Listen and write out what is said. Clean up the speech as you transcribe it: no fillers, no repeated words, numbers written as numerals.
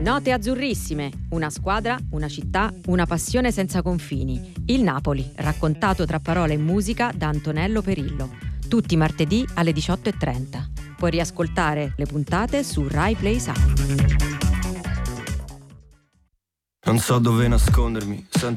Note azzurrissime, una squadra, una città, una passione senza confini. Il Napoli, raccontato tra parole e musica da Antonello Perillo. Tutti martedì alle 18:30. Puoi riascoltare le puntate su Rai Play Sound. Non so dove nascondermi, sento